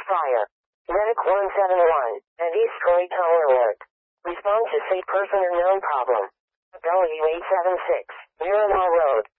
fire. Medic 171, and East Cory Tower alert. Respond to say person unknown problem. W876, Miramar Road.